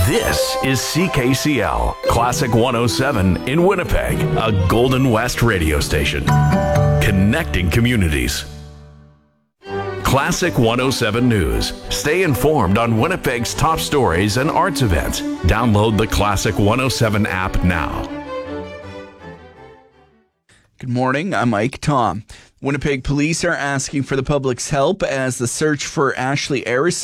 This is CKCL, Classic 107 in Winnipeg, a Golden West radio station. Connecting communities. Classic 107 News. Stay informed on Winnipeg's top stories and arts events. Download the Classic 107 app now. Good morning, I'm Mike Tom. Winnipeg police are asking for the public's help as the search for Ashley Arison